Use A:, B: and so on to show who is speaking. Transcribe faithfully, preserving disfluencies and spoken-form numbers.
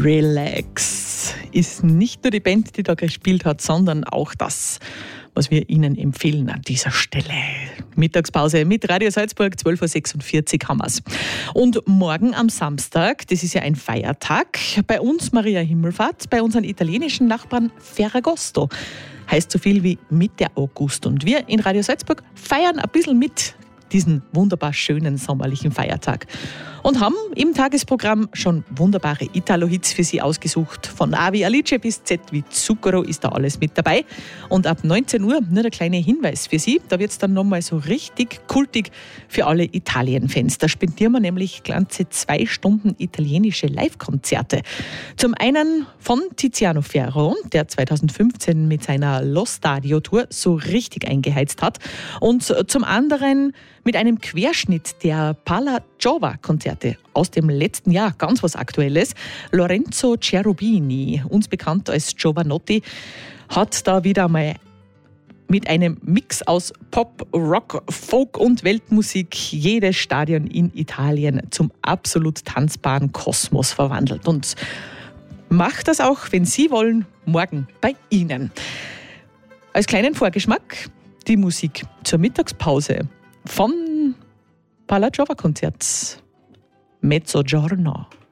A: Relax ist nicht nur die Band, die da gespielt hat, sondern auch das, was wir Ihnen empfehlen an dieser Stelle. Mittagspause mit Radio Salzburg, zwölf Uhr sechsundvierzig haben wir's. Und morgen am Samstag, das ist ja ein Feiertag, bei uns Maria Himmelfahrt, bei unseren italienischen Nachbarn Ferragosto. Heißt so viel wie Mitte August. Und wir in Radio Salzburg feiern ein bisschen mit diesen wunderbar schönen sommerlichen Feiertag. Und haben im Tagesprogramm schon wunderbare Italo-Hits für Sie ausgesucht. Von A wie Alice bis Z wie Zucchero ist da alles mit dabei. Und ab neunzehn Uhr nur der kleine Hinweis für Sie. Da wird es dann nochmal so richtig kultig für alle Italien-Fans. Da spendieren wir nämlich ganze zwei Stunden italienische Live-Konzerte. Zum einen von Tiziano Ferro, der zweitausendfünfzehn mit seiner Lo Stadio-Tour so richtig eingeheizt hat. Und zum anderen mit einem Querschnitt der Palla Giova-Konzerte aus dem letzten Jahr, ganz was Aktuelles. Lorenzo Cherubini, uns bekannt als Giovanotti, hat da wieder mal mit einem Mix aus Pop, Rock, Folk und Weltmusik jedes Stadion in Italien zum absolut tanzbaren Kosmos verwandelt. Und macht das auch, wenn Sie wollen, morgen bei Ihnen. Als kleinen Vorgeschmack die Musik zur Mittagspause von Palla Giova Konzert Mezzogiorno.